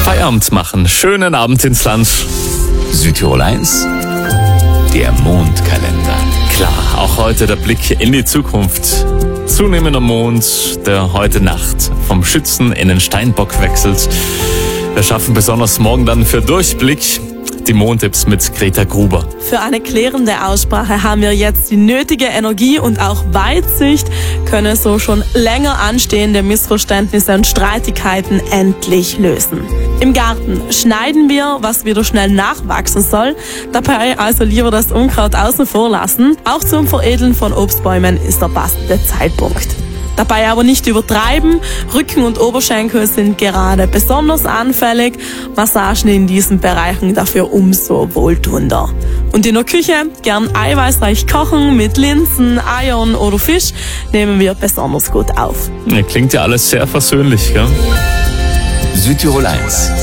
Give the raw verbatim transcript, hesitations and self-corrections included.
Feierabend machen. Schönen Abend ins Land. Südtirol eins, der Mondkalender. Klar, auch heute der Blick in die Zukunft. Zunehmender Mond, der heute Nacht vom Schützen in den Steinbock wechselt. Wir schaffen besonders morgen dann für Durchblick. Die Mondtipps mit Greta Gruber. Für eine klärende Aussprache haben wir jetzt die nötige Energie und auch Weitsicht, können so schon länger anstehende Missverständnisse und Streitigkeiten endlich lösen. Im Garten schneiden wir, was wieder schnell nachwachsen soll, dabei also lieber das Unkraut außen vor lassen. Auch zum Veredeln von Obstbäumen ist der passende Zeitpunkt. Dabei aber nicht übertreiben, Rücken und Oberschenkel sind gerade besonders anfällig, Massagen in diesen Bereichen dafür umso wohltuender. Und in der Küche gern eiweißreich kochen mit Linsen, Eiern oder Fisch nehmen wir besonders gut auf. Klingt ja alles sehr versöhnlich, gell? Südtirol eins,